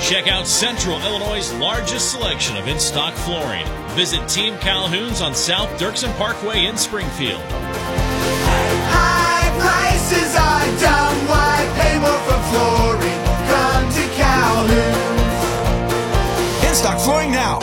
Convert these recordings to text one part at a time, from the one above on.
Check out Central Illinois' largest selection of in-stock flooring. Visit Team Calhoun's on South Dirksen Parkway in Springfield. High prices are dumb. Why pay more for flooring? Come to Calhoun's. In-stock flooring now.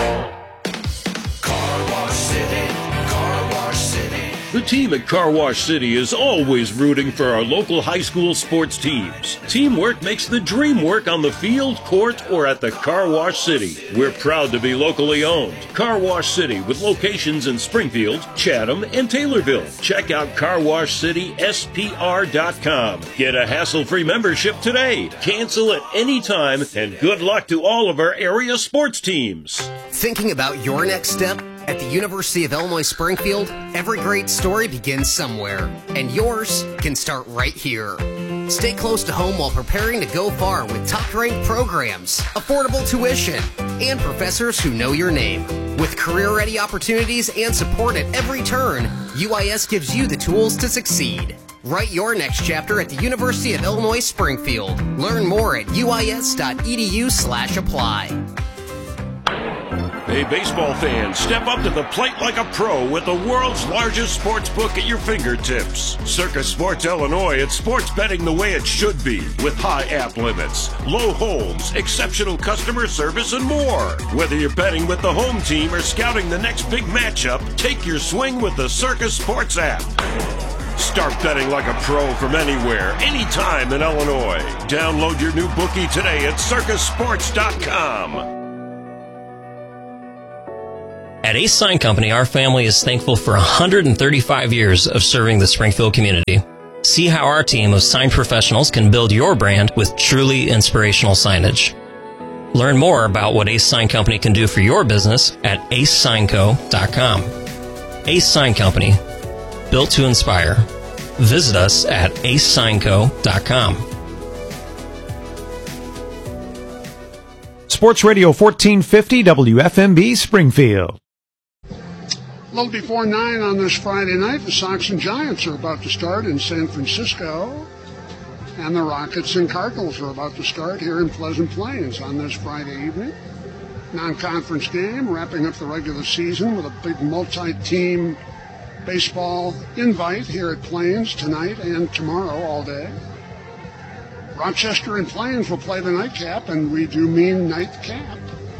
The team at Car Wash City is always rooting for our local high school sports teams. Teamwork makes the dream work on the field, court, or at the Car Wash City. We're proud to be locally owned. Car Wash City with locations in Springfield, Chatham, and Taylorville. Check out carwashcityspr.com. Get a hassle-free membership today. Cancel at any time, and good luck to all of our area sports teams. Thinking about your next step? At the University of Illinois Springfield, every great story begins somewhere, and yours can start right here. Stay close to home while preparing to go far with top-ranked programs, affordable tuition, and professors who know your name. With career-ready opportunities and support at every turn, UIS gives you the tools to succeed. Write your next chapter at the University of Illinois Springfield. Learn more at uis.edu/apply. Hey, baseball fans, step up to the plate like a pro with the world's largest sports book at your fingertips. Circus Sports Illinois, it's sports betting the way it should be, with high app limits, low holds, exceptional customer service, and more. Whether you're betting with the home team or scouting the next big matchup, take your swing with the Circus Sports app. Start betting like a pro from anywhere, anytime in Illinois. Download your new bookie today at circusports.com. At Ace Sign Company, our family is thankful for 135 years of serving the Springfield community. See how our team of sign professionals can build your brand with truly inspirational signage. Learn more about what Ace Sign Company can do for your business at acesignco.com. Ace Sign Company, built to inspire. Visit us at acesignco.com. Sports Radio 1450 WFMB Springfield. A little before 9 on this Friday night, the Sox and Giants are about to start in San Francisco, and the Rockets and Cardinals are about to start here in Pleasant Plains on this Friday evening. Non-conference game, wrapping up the regular season with a big multi-team baseball invite here at Plains tonight and tomorrow all day. Rochester and Plains will play the nightcap, and we do mean nightcap.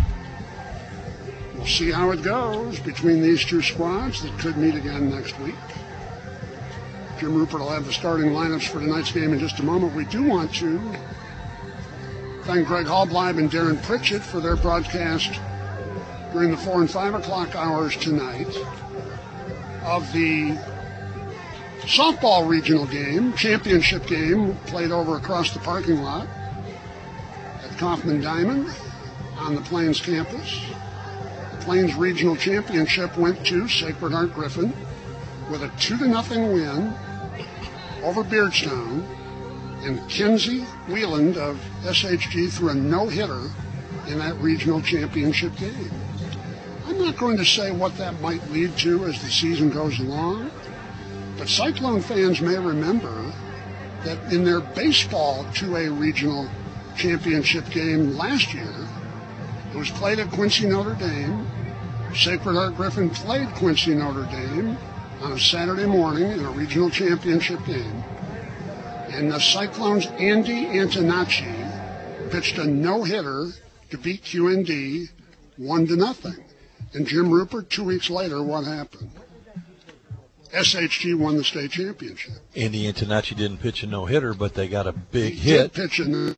We'll see how it goes between these two squads that could meet again next week. Jim Rupert will have the starting lineups for tonight's game in just a moment. We do want to thank Greg Hallbleib and Darren Pritchett for their broadcast during the 4 and 5 o'clock hours tonight of the softball regional game, championship game, played over across the parking lot at Kaufman Diamond on the Plains campus. The Plains Regional Championship went to Sacred Heart Griffin with a 2-0 win over Beardstown, and Kenzie Wieland of SHG threw a no-hitter in that regional championship game. I'm not going to say what that might lead to as the season goes along, but Cyclone fans may remember that in their baseball 2A regional championship game last year, it was played at Quincy Notre Dame. Sacred Heart Griffin played Quincy Notre Dame on a Saturday morning in a regional championship game. And the Cyclones' Andy Antonacci pitched a no-hitter to beat QND 1-0. And Jim Rupert, 2 weeks later, what happened? SHG won the state championship. Andy Antonacci didn't pitch a no-hitter, but they got a big hit. Did pitch a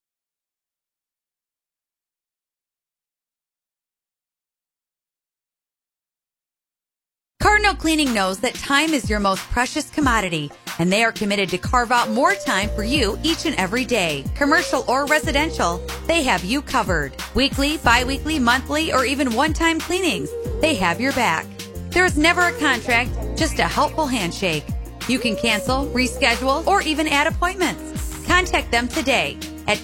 Cardinal Cleaning knows that time is your most precious commodity, and they are committed to carve out more time for you each and every day. Commercial or residential, they have you covered. Weekly, bi-weekly, monthly, or even one-time cleanings, they have your back. There is never a contract, just a helpful handshake. You can cancel, reschedule, or even add appointments. Contact them today at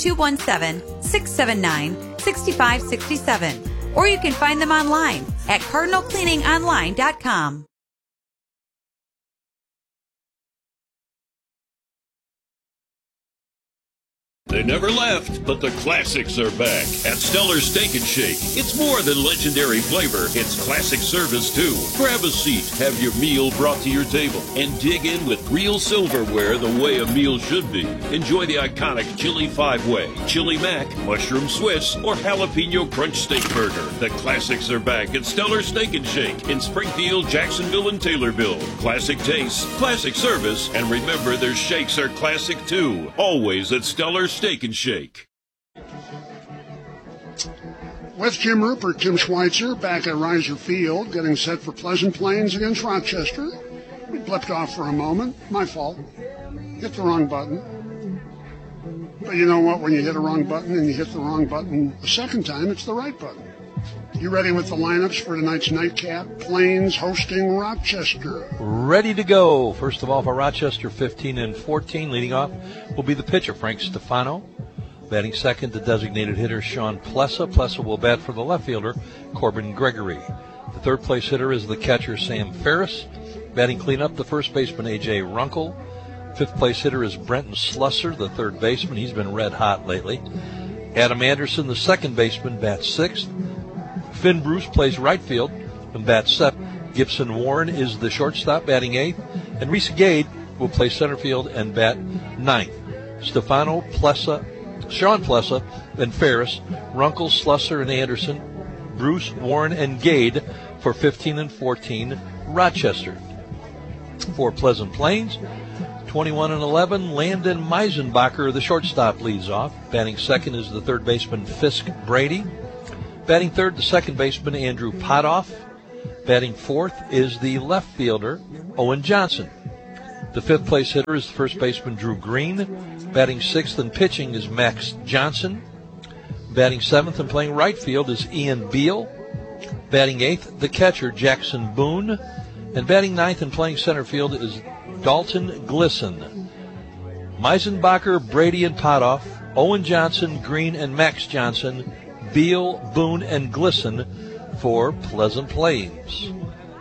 217-679-6567. Or you can find them online at cardinalcleaningonline.com. They never left, but the classics are back at Stellar Steak and Shake. It's more than legendary flavor, it's classic service too. Grab a seat, have your meal brought to your table, and dig in with real silverware the way a meal should be. Enjoy the iconic Chili 5-Way, Chili Mac, Mushroom Swiss, or Jalapeno Crunch Steak Burger. The classics are back at Stellar Steak and Shake in Springfield, Jacksonville, and Taylorville. Classic taste, classic service, and remember their shakes are classic too. Always at Stellar Steak and Shake. With Jim Rupert, Tim Schweitzer back at Riser Field, getting set for Pleasant Plains against Rochester. We blipped off for a moment. My fault. Hit the wrong button. But you know what? When you hit a wrong button and you hit the wrong button a second time, it's the right button. You ready with the lineups for tonight's nightcap? Plains hosting Rochester. Ready to go. First of all, for Rochester, 15-14. Leading off will be the pitcher, Frank Stefano. Batting second, the designated hitter, Sean Plessa. Plessa will bat for the left fielder, Corbin Gregory. The third place hitter is the catcher, Sam Ferris. Batting cleanup, the first baseman, A.J. Runkle. Fifth place hitter is Brenton Slusser, the third baseman. He's been red hot lately. Adam Anderson, the second baseman, bats sixth. Finn Bruce plays right field and bats seventh. Gibson Warren is the shortstop, batting eighth. And Reese Gade will play center field and bat ninth. Stefano, Plessa, Sean Plessa, and Ferris, Runkle, Slusser, and Anderson, Bruce, Warren, and Gade for 15-14 Rochester. For Pleasant Plains, 21-11, Landon Meisenbacher, the shortstop, leads off. Batting second is the third baseman, Fisk Brady. Batting third, the second baseman, Andrew Potoff. Batting fourth is the left fielder, Owen Johnson. The fifth place hitter is the first baseman, Drew Green. Batting sixth and pitching is Max Johnson. Batting seventh and playing right field is Ian Beal. Batting eighth, the catcher, Jackson Boone. And batting ninth and playing center field is Dalton Glisson. Meisenbacher, Brady, and Potoff, Owen Johnson, Green, and Max Johnson, Beal, Boone, and Glisson for Pleasant Plains.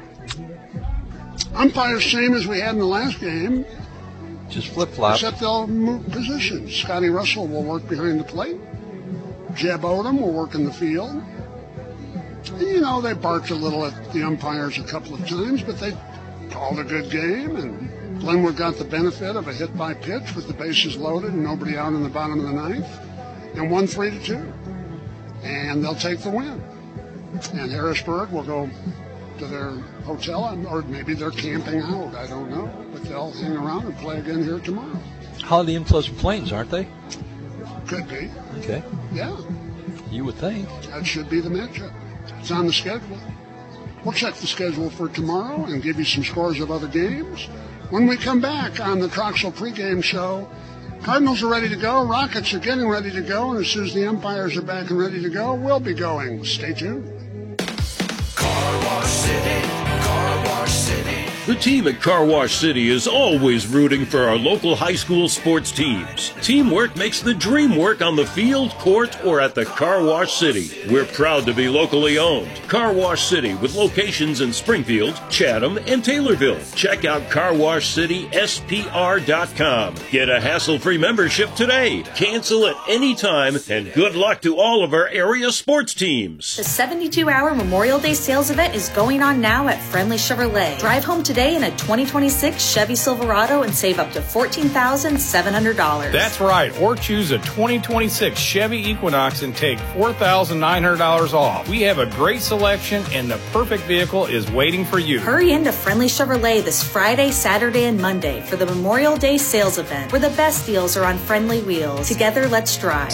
Umpires same as we had in the last game. Just flip-flop. Except they'll move positions. Scotty Russell will work behind the plate. Jeb Odom will work in the field. You know, they barked a little at the umpires a couple of times, but they called a good game, and Glenwood got the benefit of a hit by pitch with the bases loaded and nobody out in the bottom of the ninth, and won 3-2. And they'll take the win. And Harrisburg will go to their hotel, or maybe they're camping out, I don't know. But they'll hang around and play again here tomorrow. Holiday in Pleasant Plains, aren't they? Could be. Okay. Yeah. You would think. That should be the matchup. It's on the schedule. We'll check the schedule for tomorrow and give you some scores of other games. When we come back on the Troxel pregame show, Cardinals are ready to go, Rockets are getting ready to go, and as soon as the umpires are back and ready to go, we'll be going. Stay tuned. Car Wash City, Car Wash City. The team at Car Wash City is always rooting for our local high school sports teams. Teamwork makes the dream work on the field, court, or at the Car Wash City. We're proud to be locally owned. Car Wash City with locations in Springfield, Chatham, and Taylorville. Check out carwashcityspr.com. Get a hassle-free membership today. Cancel at any time, and good luck to all of our area sports teams. The 72-hour Memorial Day sales event is going on now at Friendly Chevrolet. Drive home today in a 2026 Chevy Silverado and save up to $14,700. That's right, or choose a 2026 Chevy Equinox and take $4,900 off. We have a great selection and the perfect vehicle is waiting for you. Hurry into Friendly Chevrolet this Friday, Saturday, and Monday for the Memorial Day sales event, where the best deals are on Friendly Wheels. Together, let's drive.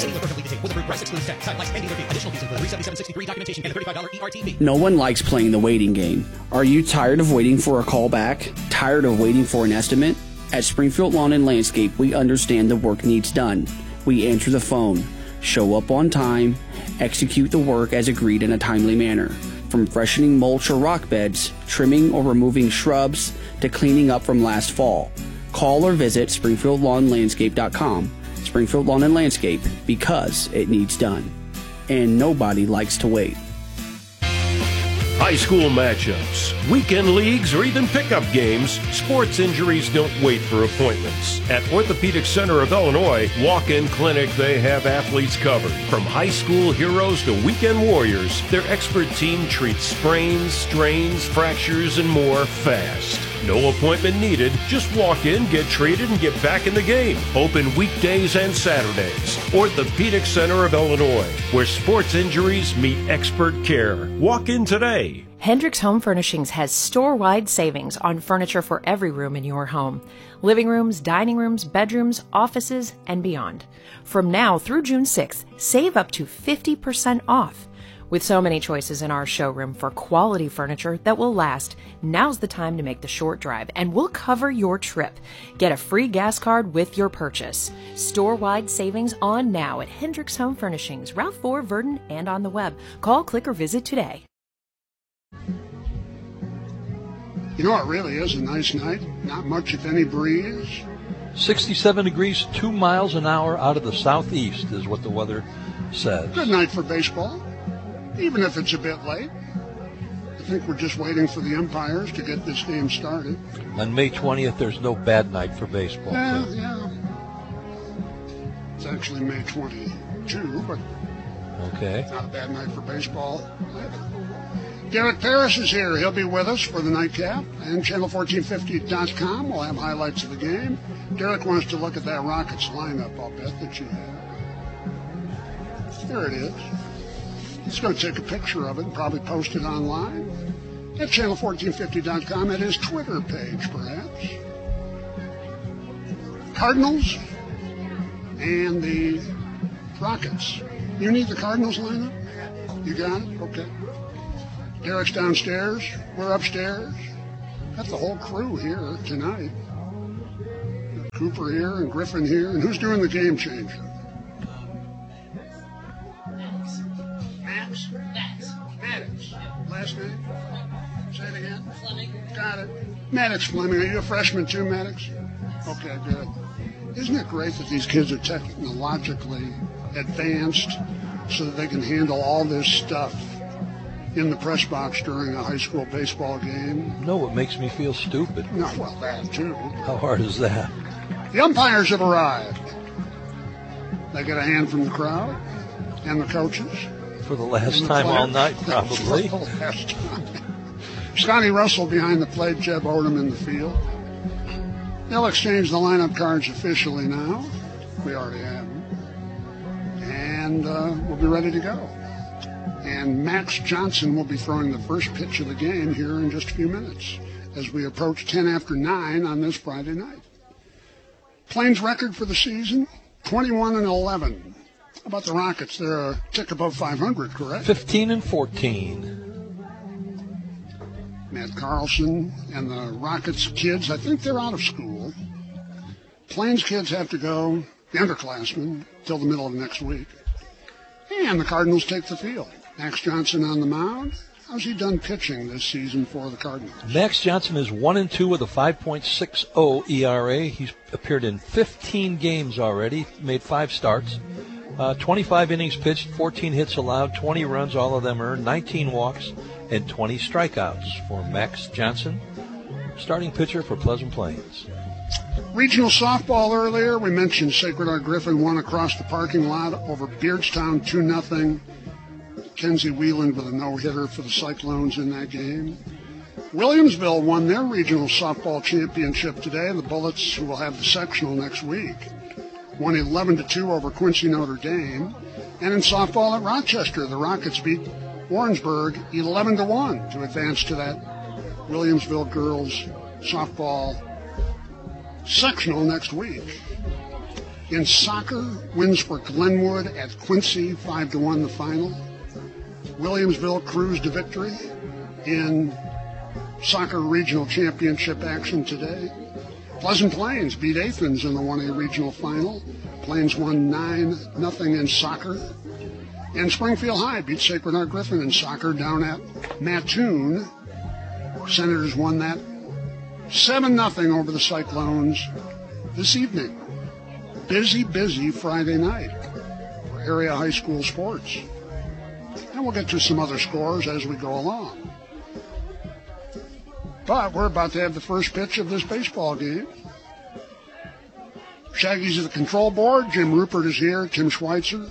No one likes playing the waiting game. Are you tired of waiting for a call back? Tired of waiting for an estimate? At Springfield Lawn and Landscape, we understand the work needs done. We answer the phone, show up on time, execute the work as agreed in a timely manner. From freshening mulch or rock beds, trimming or removing shrubs, to cleaning up from last fall. Call or visit SpringfieldLawnLandscape.com. Springfield Lawn and Landscape, because it needs done. And nobody likes to wait. High school matchups, weekend leagues, or even pickup games, sports injuries don't wait for appointments. At Orthopedic Center of Illinois Walk-In Clinic, they have athletes covered. From high school heroes to weekend warriors, their expert team treats sprains, strains, fractures, and more fast. No appointment needed. Just walk in, get treated, and get back in the game. Open weekdays and Saturdays. Orthopedic Center of Illinois, where sports injuries meet expert care. Walk in today. Hendricks Home Furnishings has store-wide savings on furniture for every room in your home. Living rooms, dining rooms, bedrooms, offices, and beyond. From now through June 6th, save up to 50% off. With so many choices in our showroom for quality furniture that will last, now's the time to make the short drive, and we'll cover your trip. Get a free gas card with your purchase. Store-wide savings on now at Hendricks Home Furnishings, Route 4, Verdon, and on the web. Call, click, or visit today. You know, it really is a nice night. Not much, if any, breeze. 67 degrees, 2 miles an hour out of the southeast is what the weather says. Good night for baseball, even if it's a bit late. I think we're just waiting for the umpires to get this game started. On May 20th, there's no bad night for baseball. Yeah. It's actually May 22, but okay, not a bad night for baseball either. Derek Paris is here. He'll be with us for the nightcap, and Channel1450.com will have highlights of the game. Derek wants to look at that Rockets lineup, I'll bet that you have. There it is. He's going to take a picture of it and probably post it online at Channel1450.com, at his Twitter page, perhaps. Cardinals and the Rockets. You need the Cardinals lineup? You got it? Okay. Derek's downstairs. We're upstairs. Got the whole crew here tonight. Cooper here and Griffin here. And who's doing the game changer? Max? Maddox. Last name? Say it again. Fleming. Got it. Maddox Fleming. Are you a freshman too, Maddox? Okay, good. Isn't it great that these kids are technologically advanced so that they can handle all this stuff in the press box during a high school baseball game? No, it makes me feel stupid. No, well, that too. How hard is that? The umpires have arrived. They get a hand from the crowd and the coaches. For the last time all night, probably. For the last time. Scotty Russell behind the plate, Jeb Odom in the field. They'll exchange the lineup cards officially now. We already have them. And we'll be ready to go. And Max Johnson will be throwing the first pitch of the game here in just a few minutes as we approach 10 after 9 on this Friday night. Plains record for the season, 21-11. How about the Rockets? They're a tick above 500, correct? 15-14. Matt Carlson and the Rockets kids, I think they're out of school. Plains kids have to go, the underclassmen, till the middle of next week. And the Cardinals take the field. Max Johnson on the mound. How's he done pitching this season for the Cardinals? Max Johnson is 1-2 with a 5.60 ERA. He's appeared in 15 games already, made 5 starts. 25 innings pitched, 14 hits allowed, 20 runs, all of them earned, 19 walks, and 20 strikeouts for Max Johnson, starting pitcher for Pleasant Plains. Regional softball earlier, we mentioned Sacred Heart Griffin won across the parking lot over Beardstown 2-0. Kenzie Wieland with a no-hitter for the Cyclones in that game. Williamsville won their regional softball championship today. The Bullets, who will have the sectional next week, won 11-2 over Quincy Notre Dame. And in softball at Rochester, the Rockets beat Warrensburg 11-1 to advance to that Williamsville girls softball sectional next week. In soccer, wins for Glenwood at Quincy 5-1 the final. Williamsville cruised to victory in soccer regional championship action today. Pleasant Plains beat Athens in the 1A regional final. Plains won 9-0 in soccer. And Springfield High beat Sacred Heart Griffin in soccer down at Mattoon. Senators won that 7-0 over the Cyclones this evening. Busy Friday night for area high school sports. And we'll get to some other scores as we go along. But we're about to have the first pitch of this baseball game. Shaggy's at the control board. Jim Rupert is here. Tim Schweitzer.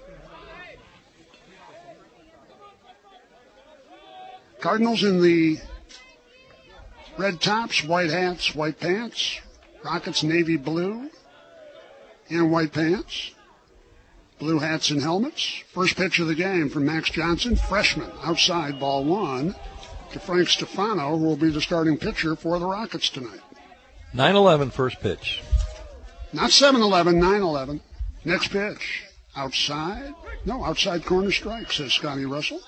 Cardinals in the red tops, white hats, white pants. Rockets navy blue and white pants. Blue hats and helmets. First pitch of the game from Max Johnson, freshman, outside, ball one, to Frank Stefano, who will be the starting pitcher for the Rockets tonight. 9-11 first pitch. Not 7-11, 9-11. Next pitch. Outside. No, outside corner strike, says Scotty Russell.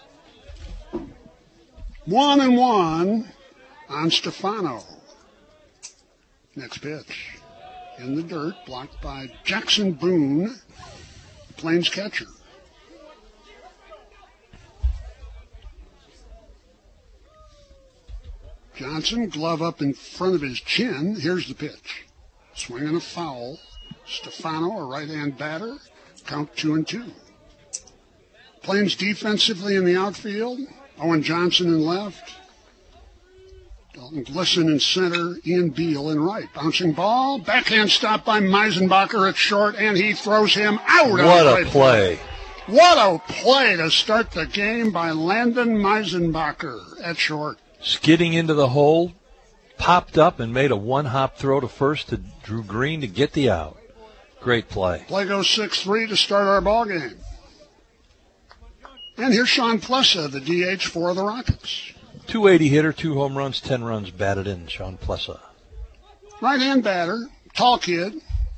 1-1 on Stefano. Next pitch. In the dirt, blocked by Jackson Boone, the Plains catcher. Johnson, glove up in front of his chin. Here's the pitch. Swing and a foul. Stefano, a right-hand batter. Count 2-2. Plains defensively in the outfield. Owen Johnson in left. Dalton Glisson in center. Ian Beal in right. Bouncing ball. Backhand stop by Meisenbacher at short, and he throws him out. What a play. What a play to start the game by Landon Meisenbacher at short. Skidding into the hole, popped up and made a one-hop throw to first to Drew Green to get the out. Great play. Play goes 6-3 to start our ball game. And here's Sean Plessa, the DH for the Rockets. 280 hitter, 2 home runs, 10 runs batted in, Sean Plessa. Right-hand batter, tall kid.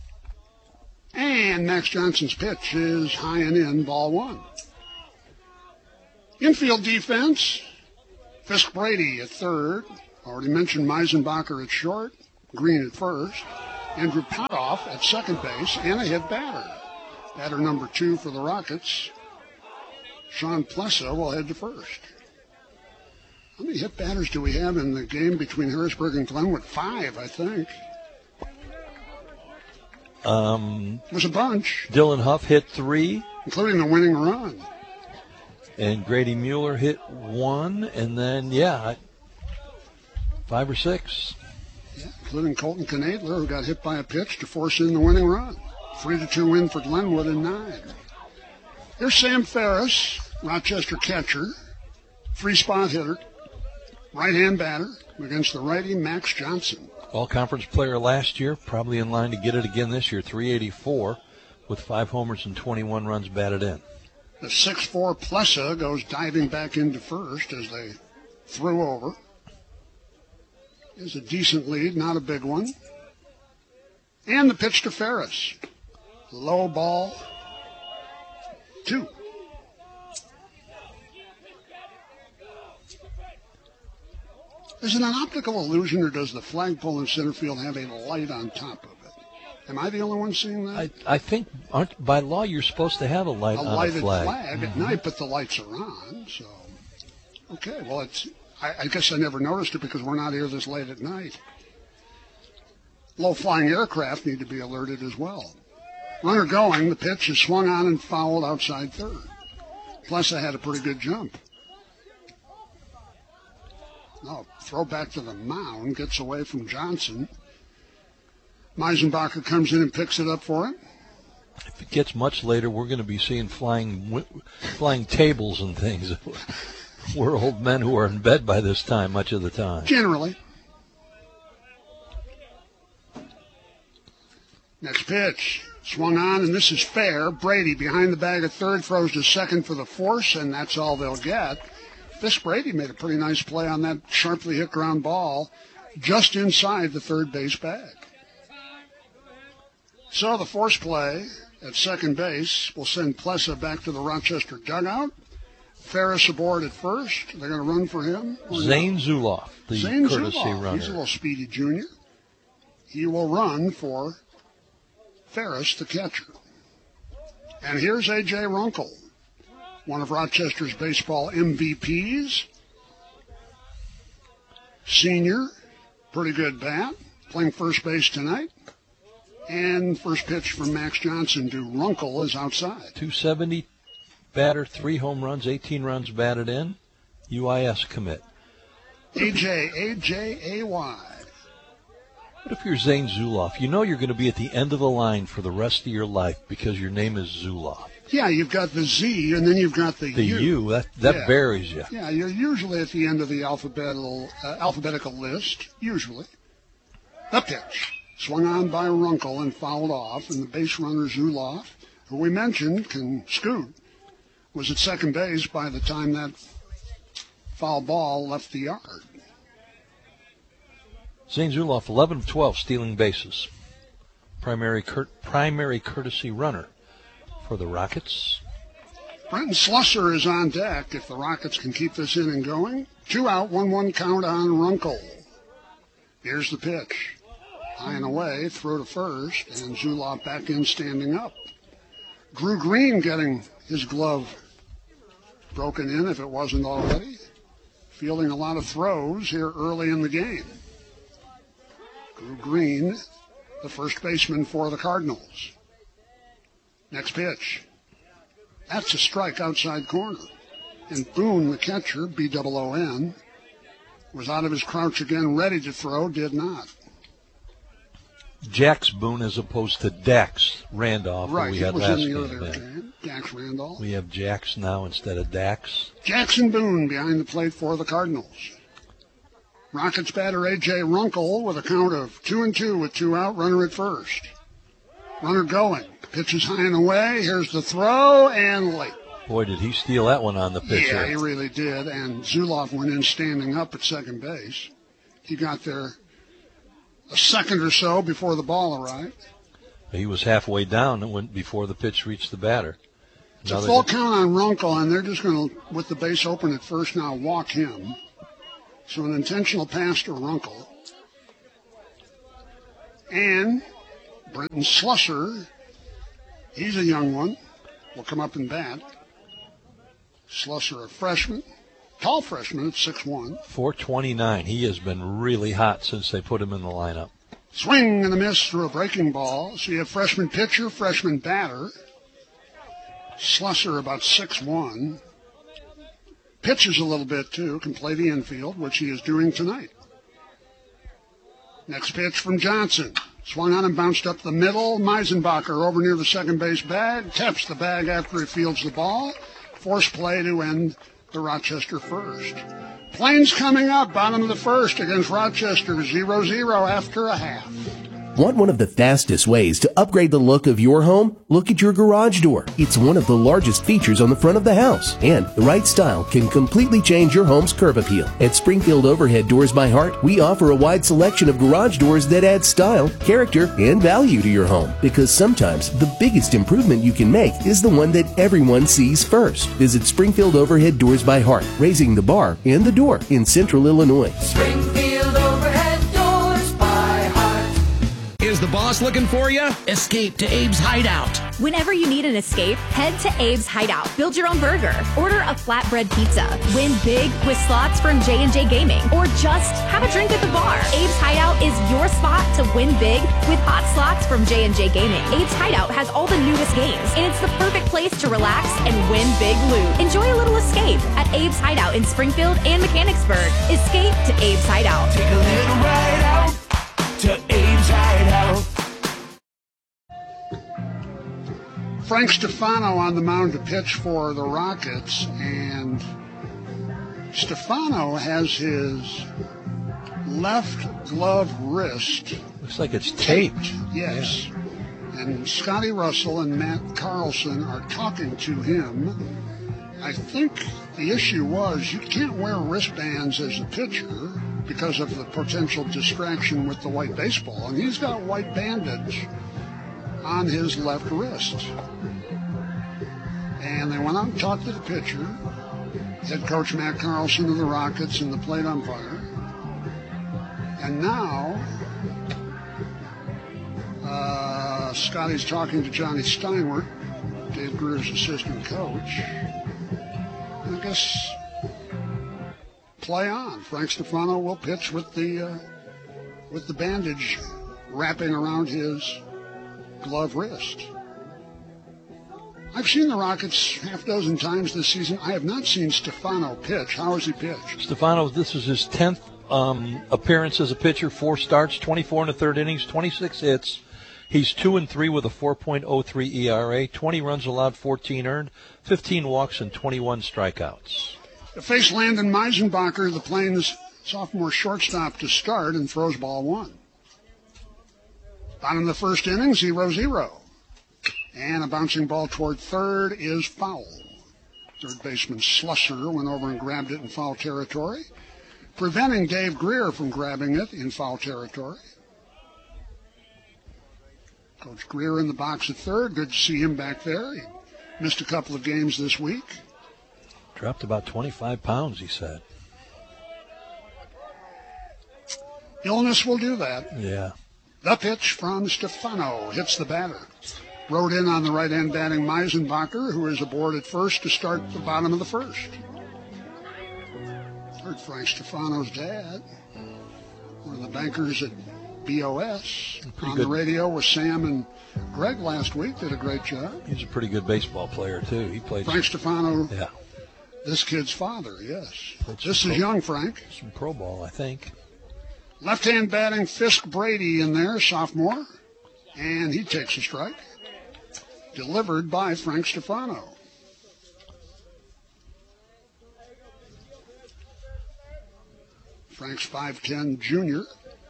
And Max Johnson's pitch is high and in, ball one. Infield defense, Fisk Brady at third. Already mentioned Meisenbacher at short, Green at first. Andrew Potoff at second base, and a hit batter. Batter number 2 for the Rockets. Sean Plessa will head to first. How many hit batters do we have in the game between Harrisburg and Glenwood? 5, I think. It was a bunch. Dylan Huff hit 3. Including the winning run. And Grady Mueller hit 1, and then, 5 or 6. Yeah, including Colton Knadler, who got hit by a pitch to force in the winning run. 3-2 win for Glenwood in 9. Here's Sam Ferris, Rochester catcher, 3-spot hitter, right-hand batter against the righty Max Johnson. All-conference player last year, probably in line to get it again this year, 384 with 5 homers and 21 runs batted in. The 6'4 Plessa goes diving back into first as they threw over. Is a decent lead, not a big one. And the pitch to Ferris. Low ball. 2. Is it an optical illusion, or does the flagpole in center field have a light on top of it? Am I the only one seeing that? I think, by law, you're supposed to have a light on a lighted flag. At night, but the lights are on. So, okay, well, it's. I guess I never noticed it because we're not here this late at night. Low-flying aircraft need to be alerted as well. Runner going, the pitch is swung on and fouled outside third. Plessa had a pretty good jump. No, throw back to the mound, gets away from Johnson. Meisenbacher comes in and picks it up for him. If it gets much later, we're going to be seeing flying tables and things. We're old men who are in bed by this time, much of the time. Generally. Next pitch. Swung on, and this is fair. Brady behind the bag at third, throws to second for the force, and that's all they'll get. Fisk Brady made a pretty nice play on that sharply hit ground ball just inside the third base bag. So the force play at second base will send Plessa back to the Rochester dugout. Ferris aboard at first. They're going to run for him. Zane Zuloff, the courtesy runner. He's a little speedy junior. He will run for Ferris, the catcher. And here's A.J. Runkle, one of Rochester's baseball MVPs. Senior, pretty good bat, playing first base tonight. And first pitch from Max Johnson to Runkle is outside. 270 batter, 3 home runs, 18 runs batted in. UIS commit. A-J-A-Y. What if you're Zane Zuloff? You know you're going to be at the end of the line for the rest of your life because your name is Zuloff. Yeah, you've got the Z, and then you've got the U. U, that buries you. Yeah, you're usually at the end of the alphabetical list, usually. The pitch. Swung on by Runkle and fouled off, and the base runner Zuloff, who we mentioned can scoot, was at second base by the time that foul ball left the yard. Zane Zuloff, 11 of 12 stealing bases. Primary courtesy runner for the Rockets. Brenton Slusser is on deck if the Rockets can keep this inning going. 2 out, 1-1 count on Runkle. Here's the pitch. High and away, throw to first, and Zuloff back in standing up. Drew Green getting his glove broken in if it wasn't already. Fielding a lot of throws here early in the game. Drew Green, the first baseman for the Cardinals. Next pitch. That's a strike outside corner. And Boone, the catcher, B-O-O-N, was out of his crouch again, ready to throw, did not. Jax Boone as opposed to Dax Randolph, right, who we had was last in the game. earlier game. Dax Randolph. We have Jax now instead of Dax. Jackson Boone behind the plate for the Cardinals. Rockets batter A.J. Runkle with a count of 2-2 with 2 out, runner at first. Runner going. Pitch is high and away. Here's the throw, and late. Boy, did he steal that one on the pitch. Yeah, he really did. And Zuloff went in standing up at second base. He got there a second or so before the ball arrived. He was halfway down and went before the pitch reached the batter. It's a full count on Runkle, and they're just going to, with the base open at first now, walk him. So an intentional pass to Runkle. And Brenton Slusser, he's a young one, will come up and bat. Slusser, a freshman, tall freshman at 6'1". 429. He has been really hot since they put him in the lineup. Swing and a miss through a breaking ball. So you have freshman pitcher, freshman batter. Slusser about 6'1". Pitches a little bit, too. Can play the infield, which he is doing tonight. Next pitch from Johnson. Swung on and bounced up the middle. Meisenbacher over near the second base bag. Taps the bag after he fields the ball. Force play to end the Rochester first. Plains coming up, bottom of the first against Rochester, 0-0 after a half. Want one of the fastest ways to upgrade the look of your home? Look at your garage door. It's one of the largest features on the front of the house, and the right style can completely change your home's curb appeal. At Springfield Overhead Doors by Heart, we offer a wide selection of garage doors that add style, character, and value to your home, because sometimes the biggest improvement you can make is the one that everyone sees first. Visit Springfield Overhead Doors by Heart, raising the bar and the door in Central Illinois. Springfield Overhead Doors by Heart. Is the boss looking for you? Escape to Abe's Hideout. Whenever you need an escape, head to Abe's Hideout. Build your own burger. Order a flatbread pizza. Win big with slots from J&J Gaming. Or just have a drink at the bar. Abe's Hideout is your spot to win big with hot slots from J&J Gaming. Abe's Hideout has all the newest games, and it's the perfect place to relax and win big loot. Enjoy a little escape at Abe's Hideout in Springfield and Mechanicsburg. Escape to Abe's Hideout. Take a little ride out to Abe's Hideout. Frank Stefano on the mound to pitch for the Rockets, and Stefano has his left glove wrist. Looks like it's taped. Yes. Yeah. And Scotty Russell and Matt Carlson are talking to him. I think the issue was you can't wear wristbands as a pitcher because of the potential distraction with the white baseball, and he's got white bandage on his left wrist. And they went out and talked to the pitcher, head coach Matt Carlson of the Rockets, and the plate umpire. And now Scotty's talking to Johnny Steinwert, Dave Greer's assistant coach. I guess play on. Frank Stefano will pitch with the bandage wrapping around his glove wrist. I've seen the Rockets half dozen times this season. I have not seen Stefano pitch. How has he pitched? Stefano, this is his 10th appearance as a pitcher, 4 starts, 24 in the third innings, 26 hits. He's 2-3 with a 4.03 ERA, 20 runs allowed, 14 earned, 15 walks, and 21 strikeouts. To face Landon Meisenbacher, the Plains sophomore shortstop, to start, and throws ball 1. Bottom of the first inning, 0-0. And a bouncing ball toward third is foul. Third baseman Slusser went over and grabbed it in foul territory, preventing Dave Greer from grabbing it in foul territory. Coach Greer in the box at third. Good to see him back there. He missed a couple of games this week. Dropped about 25 pounds, he said. Illness will do that. Yeah. The pitch from Stefano hits the batter. Rode in on the right-hand batting Meisenbacher, who is aboard at first to start the bottom of the first. Heard Frank Stefano's dad, one of the bankers at BOS, on the radio with Sam and Greg last week. Did a great job. He's a pretty good baseball player, too. He played. Frank Stefano, yeah. This kid's father, yes. This is young Frank. Some pro ball, I think. Left-hand batting Fisk Brady in there, sophomore, and he takes a strike. Delivered by Frank Stefano. Frank's 5'10" junior.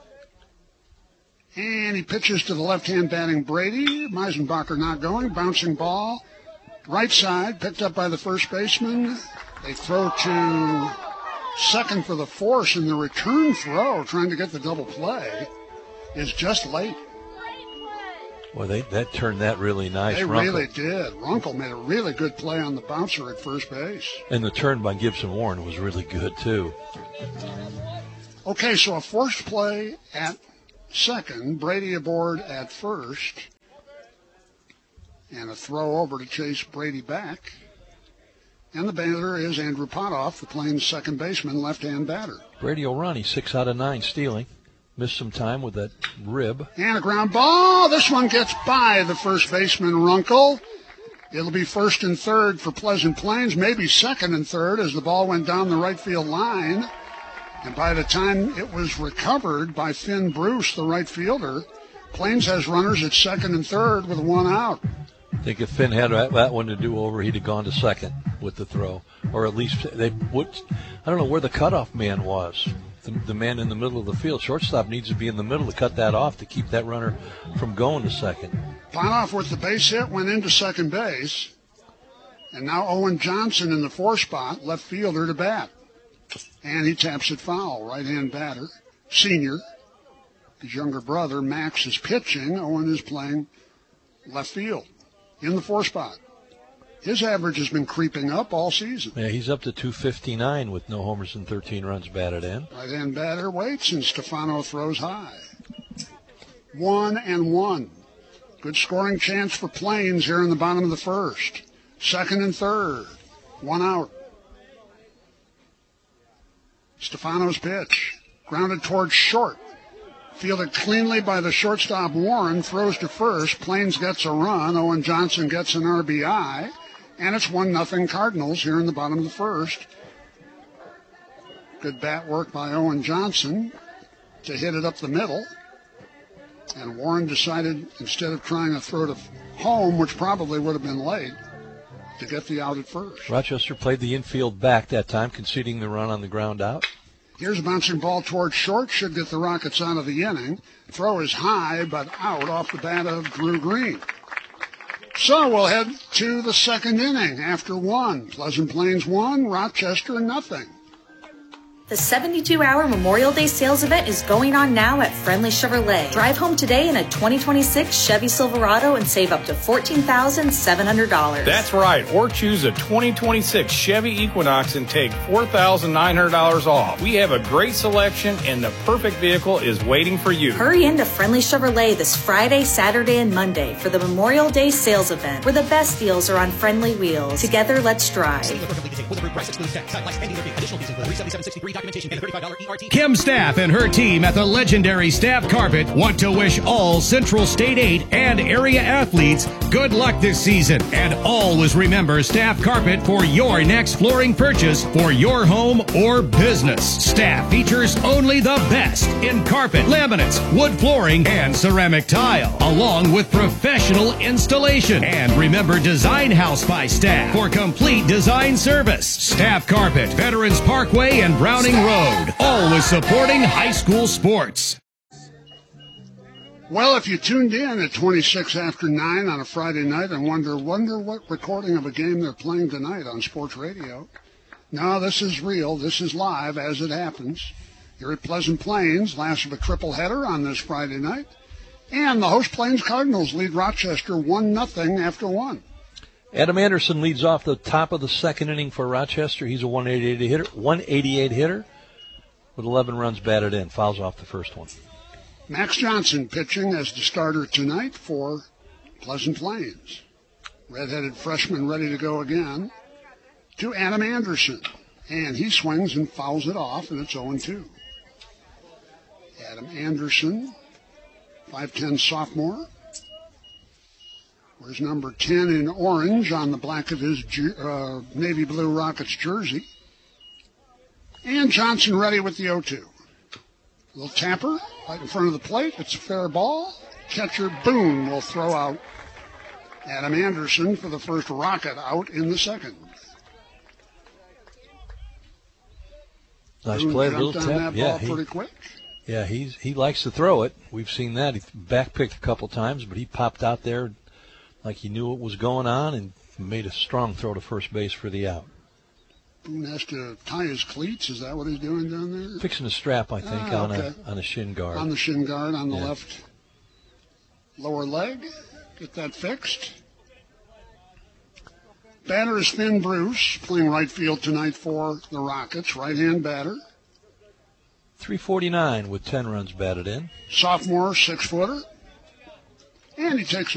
And he pitches to the left-hand batting Brady. Meisenbacher not going. Bouncing ball. Right side, picked up by the first baseman. They throw to second for the force, and the return throw, trying to get the double play, is just late. Well, that turned that really nice. They Runkle. Really did. Runkle made a really good play on the bouncer at first base. And the turn by Gibson Warren was really good, too. Okay, so a forced play at second, Brady aboard at first, and a throw over to chase Brady back. And the batter is Andrew Potoff, the Plains second baseman, left-hand batter. Brady O'Roney, 6 out of 9 stealing. Missed some time with that rib. And a ground ball. This one gets by the first baseman, Runkle. It'll be first and third for Pleasant Plains, maybe second and third as the ball went down the right field line. And by the time it was recovered by Finn Bruce, the right fielder, Plains has runners at second and third with 1 out. I think if Finn had that one to do over, he'd have gone to second with the throw. Or at least they would. I don't know where the cutoff man was. The man in the middle of the field. Shortstop needs to be in the middle to cut that off to keep that runner from going to second. Potoff with the base hit went into second base. And now Owen Johnson in the 4 spot, left fielder to bat. And he taps it foul, right-hand batter, senior. His younger brother, Max, is pitching. Owen is playing left field in the 4 spot. His average has been creeping up all season. Yeah, he's up to 259 with no homers and 13 runs batted in. Right-hand batter waits, and Stefano throws high. 1-1. Good scoring chance for Plains here in the bottom of the first. Second and third. 1 out. Stefano's pitch. Grounded towards short. Fielded cleanly by the shortstop Warren. Throws to first. Plains gets a run. Owen Johnson gets an RBI. And it's 1-0 Cardinals here in the bottom of the first. Good bat work by Owen Johnson to hit it up the middle. And Warren decided, instead of trying a throw to home, which probably would have been late, to get the out at first. Rochester played the infield back that time, conceding the run on the ground out. Here's a bouncing ball towards short. Should get the Rockets out of the inning. Throw is high, but out off the bat of Drew Green. So we'll head to the second inning after 1. Pleasant Plains 1, Rochester 0. The 72-hour Memorial Day sales event is going on now at Friendly Chevrolet. Drive home today in a 2026 Chevy Silverado and save up to $14,700. That's right, or choose a 2026 Chevy Equinox and take $4,900 off. We have a great selection and the perfect vehicle is waiting for you. Hurry into Friendly Chevrolet this Friday, Saturday, and Monday for the Memorial Day sales event, where the best deals are on friendly wheels. Together, let's drive. Kim Staff and her team at the legendary Staff Carpet want to wish all Central State 8 and area athletes good luck this season. And always remember Staff Carpet for your next flooring purchase for your home or business. Staff features only the best in carpet, laminates, wood flooring, and ceramic tile, along with professional installation. And remember Design House by Staff for complete design service. Staff Carpet, Veterans Parkway and Browning Road, always supporting high school sports. Well, if you tuned in at 26 after 9 on a Friday night and wonder what recording of a game they're playing tonight on sports radio. No, this is real. This is live as it happens. You're at Pleasant Plains, last of a triple header on this Friday night. And the host Plains Cardinals lead Rochester 1-0 after 1. Adam Anderson leads off the top of the second inning for Rochester. He's a 188 hitter with 11 runs batted in. Fouls off the first one. Max Johnson pitching as the starter tonight for Pleasant Plains. Red-headed freshman ready to go again to Adam Anderson. And he swings and fouls it off, and it's 0-2. Adam Anderson, 5'10 sophomore. Wears number 10 in orange on the black of his navy blue Rockets jersey. And Johnson ready with the 0-2. Little tapper right in front of the plate. It's a fair ball. Catcher Boone will throw out Adam Anderson for the first Rocket out in the second. Nice Boone play, jumped little on tap. that ball pretty quick. Yeah, he likes to throw it. We've seen that. He backpicked a couple times, but he popped out there like he knew what was going on and made a strong throw to first base for the out. Boone has to tie his cleats. Is that what he's doing down there? Fixing a strap, I think, on a shin guard. On the shin guard on the left lower leg. Get that fixed. Batter is Finn Bruce, playing right field tonight for the Rockets. Right-hand batter. .349 with 10 runs batted in. Sophomore, 6-footer. And he takes